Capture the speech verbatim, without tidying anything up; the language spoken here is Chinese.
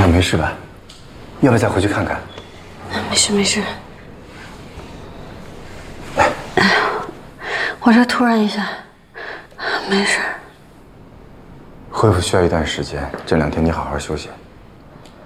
娘没事吧？要不要再回去看看？ 没事没事。哎呀，我这突然一下，没事。 恢复需要一段时间，这两天你好好休息。